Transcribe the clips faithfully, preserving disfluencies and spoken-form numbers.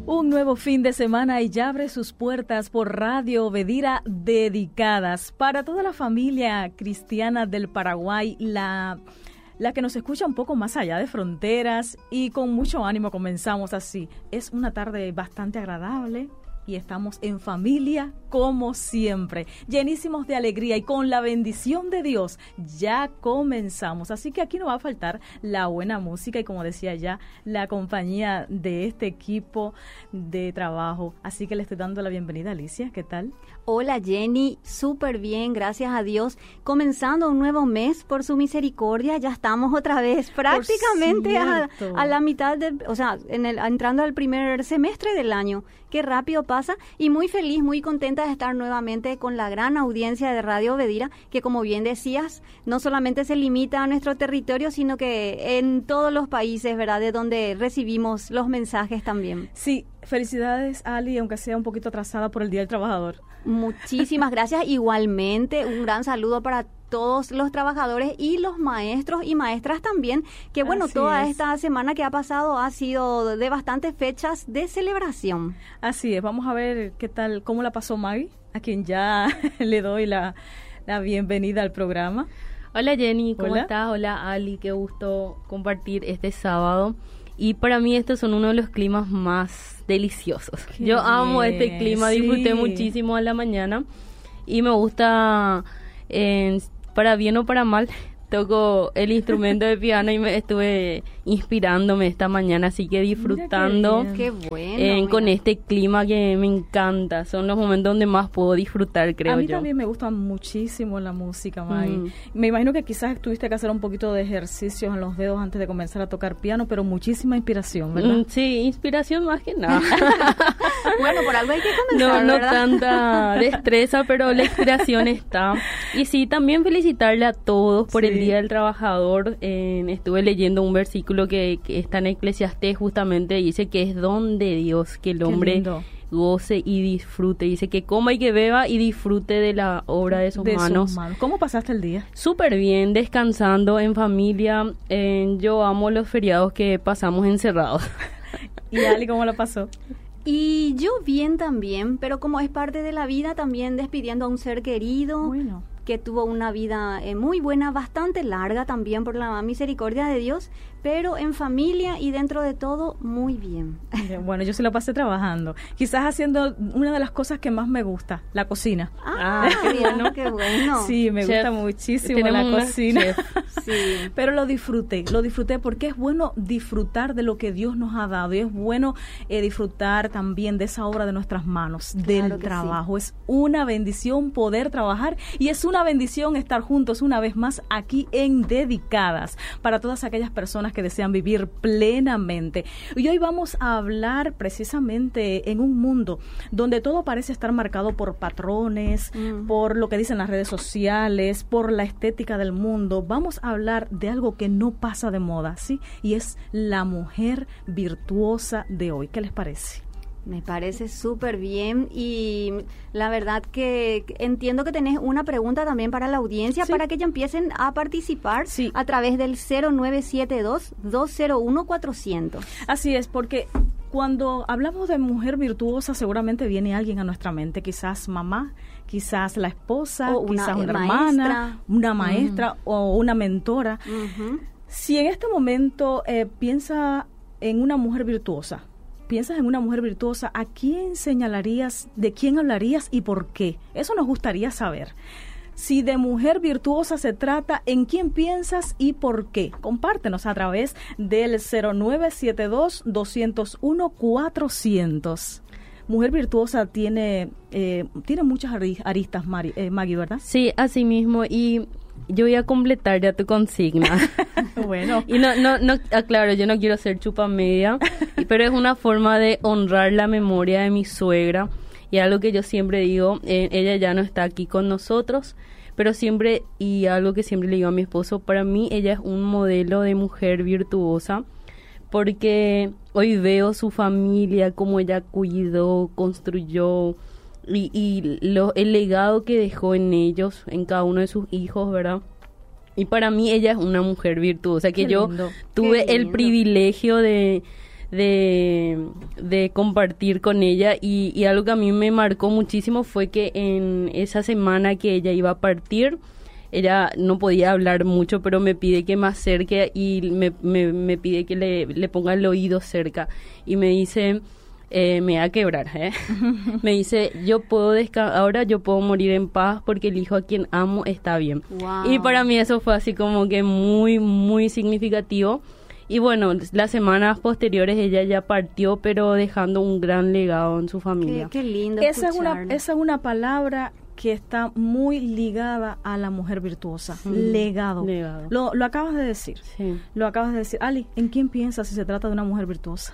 Un nuevo fin de semana y ya abre sus puertas por Radio Obedira, dedicadas para toda la familia cristiana del Paraguay, la, la que nos escucha un poco más allá de fronteras, y con mucho ánimo comenzamos así. Es una tarde bastante agradable y estamos en familia como siempre, llenísimos de alegría y con la bendición de Dios ya comenzamos. Así que aquí no va a faltar la buena música y, como decía ya, la compañía de este equipo de trabajo. Así que le estoy dando la bienvenida a Alicia. ¿Qué tal? Hola Jenny, súper bien, gracias a Dios. Comenzando un nuevo mes por su misericordia, ya estamos otra vez prácticamente a, a la mitad, de, o sea, en el, entrando al primer semestre del año. Qué rápido pasa, y muy feliz, muy contenta de estar nuevamente con la gran audiencia de Radio Obedira, que, como bien decías, no solamente se limita a nuestro territorio, sino que en todos los países, ¿verdad?, de donde recibimos los mensajes también. Sí, felicidades, Ali, aunque sea un poquito atrasada por el Día del Trabajador. Muchísimas gracias. Igualmente, un gran saludo para todos los trabajadores y los maestros y maestras también, que bueno, Así toda es. esta semana que ha pasado ha sido de bastantes fechas de celebración. Así es, vamos a ver qué tal, cómo la pasó Maggie, a quien ya le doy la, la bienvenida al programa. Hola Jenny, ¿cómo Hola. estás? Hola Ali, qué gusto compartir este sábado. Y para mí estos son uno de los climas más deliciosos. Qué Yo bien, amo este clima, sí. disfruté muchísimo a la mañana y me gusta, eh, para bien o para mal, toco el instrumento de piano y me estuve inspirándome esta mañana, así que disfrutando qué, qué bueno, eh, con este clima que me encanta. Son los momentos donde más puedo disfrutar, creo yo. A mí yo. también me gusta muchísimo la música, Maggie. Mm. Me imagino que quizás tuviste que hacer un poquito de ejercicios en los dedos antes de comenzar a tocar piano, pero muchísima inspiración, ¿verdad? Mm, sí, inspiración más que nada. Bueno, por algo hay que comenzar, No, no ¿verdad? tanta destreza, pero la inspiración está. Y sí, también felicitarle a todos por Sí. el Día del Trabajador. Eh, estuve leyendo un versículo que, que está en Eclesiastés, justamente dice que es don de Dios que el Qué hombre lindo. goce y disfrute. Dice que coma y que beba y disfrute de la obra de sus de manos. sus manos. ¿Cómo pasaste el día? Súper bien, descansando en familia. Eh, yo amo los feriados que pasamos encerrados. ¿Y Ali cómo la pasó? Y yo bien también, pero como es parte de la vida, también despidiendo a un ser querido. Bueno. Que tuvo una vida eh, muy buena, bastante larga también por la misericordia de Dios, pero en familia y dentro de todo muy bien. Bueno, yo se la pasé trabajando, quizás haciendo una de las cosas que más me gusta, la cocina. Ah, qué bueno, qué bueno. Sí, me Chef. gusta muchísimo Tenemos la una cocina. chef. Sí. Pero lo disfruté, lo disfruté porque es bueno disfrutar de lo que Dios nos ha dado y es bueno eh, disfrutar también de esa obra de nuestras manos, Claro del que trabajo. Es una bendición poder trabajar y es una bendición estar juntos una vez más aquí en Dedicadas para todas aquellas personas que desean vivir plenamente. Y hoy vamos a hablar precisamente en un mundo donde todo parece estar marcado por patrones, Mm. por lo que dicen las redes sociales, por la estética del mundo. Vamos a hablar de algo que no pasa de moda, ¿sí? Y es la mujer virtuosa de hoy. ¿Qué les parece? Me parece súper bien, y la verdad que entiendo que tenés una pregunta también para la audiencia, Sí. para que ya empiecen a participar Sí. a través del cero nueve siete dos, dos cero uno, cuatro cero cero. Así es, porque cuando hablamos de mujer virtuosa seguramente viene alguien a nuestra mente, quizás mamá, quizás la esposa, O una, quizás eh, una maestra. hermana, una maestra o una mentora. Ujú. Si en este momento eh, piensa en una mujer virtuosa, piensas en una mujer virtuosa, ¿a quién señalarías, de quién hablarías y por qué? Eso nos gustaría saber. Si de mujer virtuosa se trata, ¿en quién piensas y por qué? Compártenos a través del cero nueve siete dos, dos cero uno, cuatro cero cero. Mujer virtuosa tiene eh, tiene muchas ari- aristas, Mari, eh, Maggie, ¿verdad? Sí, así mismo. Y yo voy a completar ya tu consigna. Bueno. Y no, no, no, aclaro, yo no quiero ser chupa media, pero es una forma de honrar la memoria de mi suegra. Y algo que yo siempre digo, eh, ella ya no está aquí con nosotros, pero siempre, y algo que siempre le digo a mi esposo, para mí ella es un modelo de mujer virtuosa, porque hoy veo su familia, cómo ella cuidó, construyó, y, y lo, el legado que dejó en ellos, en cada uno de sus hijos, ¿verdad? Y para mí ella es una mujer virtuosa, que Qué yo lindo. tuve Qué el lindo. privilegio de, de, de compartir con ella, y, y algo que a mí me marcó muchísimo fue que en esa semana que ella iba a partir, ella no podía hablar mucho, pero me pide que me acerque y me, me, me pide que le, le ponga el oído cerca y me dice... Eh, me va a quebrar, ¿eh? Me dice, yo puedo desca- ahora yo puedo morir en paz porque el hijo a quien amo está bien. Wow. Y para mí eso fue así como que muy, muy significativo. Y bueno, las semanas posteriores ella ya partió, pero dejando un gran legado en su familia. Qué, qué lindo Esa es, una, escucharlo. esa es una palabra que está muy ligada a la mujer virtuosa. Sí. Legado. Legado. Lo, lo acabas de decir. Sí. Lo acabas de decir. Ali, ¿en quién piensas si se trata de una mujer virtuosa?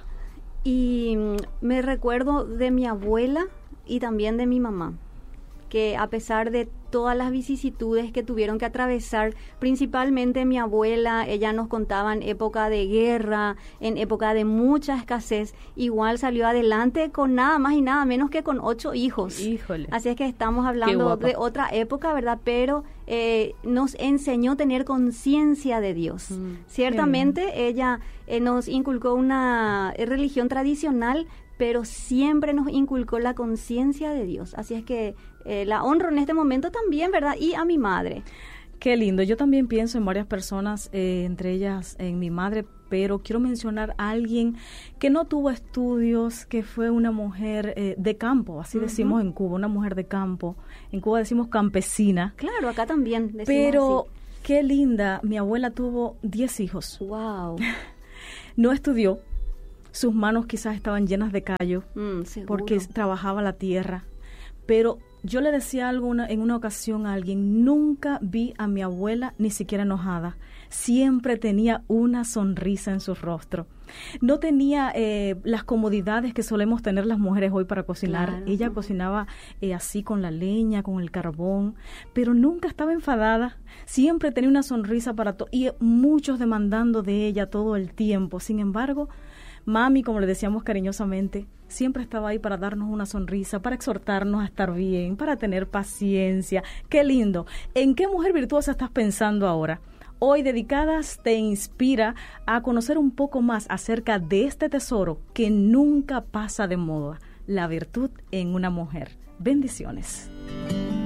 Y mm, me recuerdo de mi abuela y también de mi mamá, que a pesar de todas las vicisitudes que tuvieron que atravesar, principalmente mi abuela, ella nos contaba en época de guerra, en época de mucha escasez, igual salió adelante con nada más y nada menos que con ocho hijos. Híjole. Así es que estamos hablando de otra época, ¿verdad? Pero eh, nos enseñó a tener conciencia de Dios. Mm, Ciertamente ella eh, nos inculcó una eh, religión tradicional, pero siempre nos inculcó la conciencia de Dios. Así es que eh, la honro en este momento también, ¿verdad? Y a mi madre. Qué lindo. Yo también pienso en varias personas, eh, entre ellas en mi madre, pero quiero mencionar a alguien que no tuvo estudios, que fue una mujer eh, de campo, así uh-huh. decimos en Cuba, una mujer de campo. En Cuba decimos campesina. Claro, acá también decimos pero así. Qué linda. Mi abuela tuvo diez hijos. Wow. No estudió. Sus manos quizás estaban llenas de callo, mm, porque trabajaba la tierra. Pero yo le decía algo una, en una ocasión a alguien, nunca vi a mi abuela ni siquiera enojada. Siempre tenía una sonrisa en su rostro. No tenía eh, las comodidades que solemos tener las mujeres hoy para cocinar. Claro. Ella cocinaba eh, así con la leña, con el carbón, pero nunca estaba enfadada. Siempre tenía una sonrisa para todo, y muchos demandando de ella todo el tiempo. Sin embargo, mami, como le decíamos cariñosamente, siempre estaba ahí para darnos una sonrisa, para exhortarnos a estar bien, para tener paciencia. ¡Qué lindo! ¿En qué mujer virtuosa estás pensando ahora? Hoy Dedicadas te inspira a conocer un poco más acerca de este tesoro que nunca pasa de moda, la virtud en una mujer. Bendiciones.